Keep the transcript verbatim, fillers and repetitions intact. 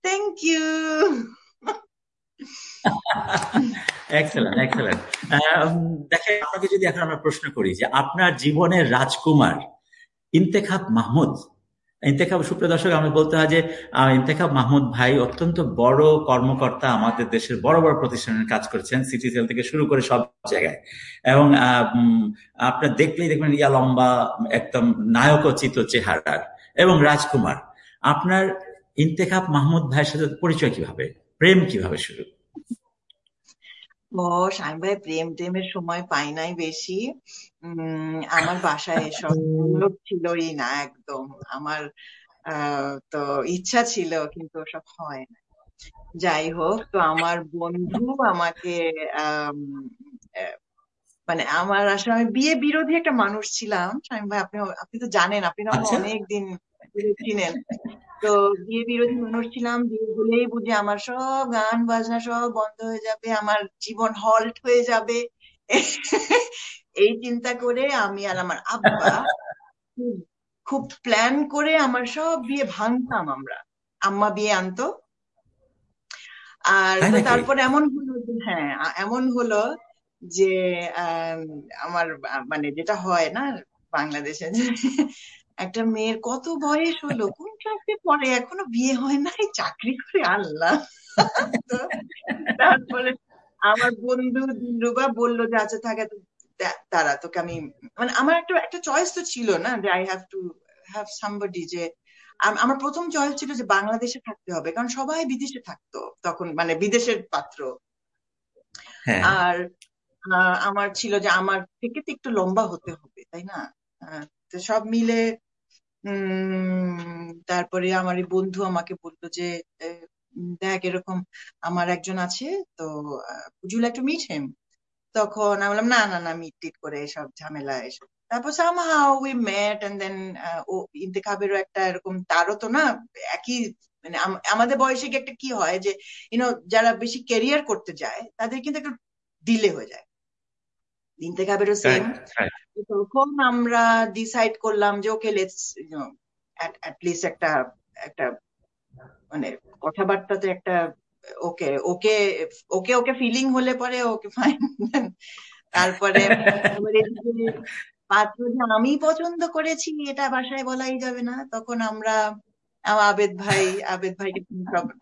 Thank you. Excellent, excellent. দেখেন, আপনাকে যদি এখন আমরা প্রশ্ন করি যে আপনার জীবনের রাজকুমার ইন্তেখাব মাহমুদ, ইন্তেখাব, সুপ্রিয় দর্শক, আমি বলতে হয় যে আহ, ইন্তেখাব মাহমুদ ভাই অত্যন্ত বড় কর্মকর্তা, আমাদের দেশের বড় বড় প্রতিষ্ঠানের কাজ করেছেন, সিটি সেল থেকে শুরু করে সব জায়গায়। এবং আহ, উম, আপনার দেখলেই দেখবেন ইয়া লম্বা, একদম নায়কোচিত চেহারার এবং রাজকুমার। আপনার ইন্তেখাব মাহমুদ ভাইয়ের সাথে পরিচয় কিভাবে, প্রেম কিভাবে শুরু? ও, শাহিন ভাই, প্রেম টেমের সময় পাই নাই বেশি। উম আমার বাসায় এসব সুযোগ ছিলই না একদম। আমার আহ তো ইচ্ছা ছিল, কিন্তু ওসব হয় না। যাই হোক, তো আমার বন্ধু আমাকে আম, আহ, মানে আমার আসলে, আমি বিয়ে বিরোধী একটা মানুষ ছিলাম শাহিন ভাই। আপনি আপনি তো জানেন, আপনি না আচ্ছা। অনেক দিন চিনেন। তো বিয়ে বিরোধী মানুষ ছিলাম। বিয়ে হলেই বুঝি আমার সব গান বাজনা সব বন্ধ হয়ে যাবে, আমার জীবন হল্ট হয়ে যাবে। এই চিন্তা করে আমি আর আমার আব্বা খুব খুব প্ল্যান করে আমার সব বিয়ে ভাঙতাম আমরা। আম্মা বিয়ে আনতো। আর তাই তো নাকি? তারপরে এমন হলো যে, হ্যাঁ, আ- এমন হলো যে আম, আমার আ- মানে যেটা হয় না বাংলাদেশে, যে একটা মেয়ের কত বয়স হলো, কোন ক্লাসে পড়ে, এখনো বিয়ে হয় নাই, চাকরি করে, আল্লাহ। তো তারপরে আমার বন্ধু দিলরুবা বললো যে আচ্ছা থাকে, তো তারা তোকে আমি, মানে আমার একটা একটা চয়েস তো ছিল না, যে I have to have somebody, যে আম- আমার প্রথম চয়েস ছিল যে বাংলাদেশে থাকতে হবে, কারণ সবাই বিদেশে থাকতো তখন, মানে বিদেশের পাত্র। হ্যাঁ। আর আহ, আমার ছিল যে আমার থেকে তো একটু লম্বা হতে হবে, তাই না? আহ, তো সব মিলে উম তারপরে আমার এই বন্ধু আমাকে বললো যে আহ, উম, দেখ, এরকম আমার একজন আছে, তো would you like to meet him? তখন আমি বললাম, না না না, মিট টিট করে এসব ঝামেলা এসব। তারপর somehow we mate, and then ও ইন্তেখাবেরও একটা এরকম, তারও তো না একই, মানে আম- আমাদের বয়সে কি একটা কি হয় যে, ইউনো, যারা বেশি ক্যারিয়ার করতে যায় তাদের কিন্তু একটু ডিলে হয়ে যায়। ইন্তেখাবেরও সেম। Correct, correct. তখন আমরা ডিসাইড করলাম যে ওকে, লেটস লিস্ট একটা একটা মানে কথাবার্তাতে একটা, ওকে ওকে ওকে ওকে ফিলিং হলে পরে ওকে ফাইন। তারপরে আবার এদিকে পাত্র যে আমি পছন্দ করেছি এটা বাসায় বলাই যাবে না, তখন আমরা, আমার আবেদ ভাই, আবেদ ভাইকে তুমি সব